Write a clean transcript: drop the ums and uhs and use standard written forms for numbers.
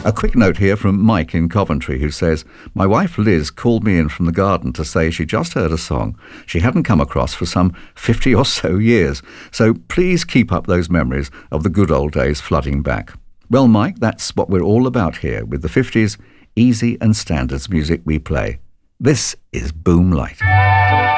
A quick note here from Mike in Coventry, who says, my wife Liz called me in from the garden to say she just heard a song she hadn't come across for some 50 or so years. So please keep up those memories of the good old days flooding back. Well, Mike, that's what we're all about here with the 50s easy and standards music we play. This is Boom Light.